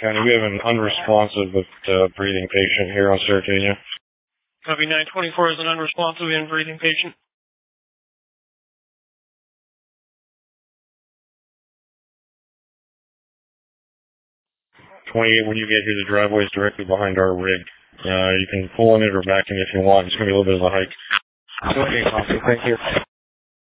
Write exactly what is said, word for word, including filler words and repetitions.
County, we have an unresponsive but uh, breathing patient here on Stertania. Copy nine twenty-four is an unresponsive and breathing patient. twenty-eight, when you get here, the driveway is directly behind our rig. Uh, you can pull in it or back in it if you want. It's going to be a little bit of a hike. twenty-eight, thank you.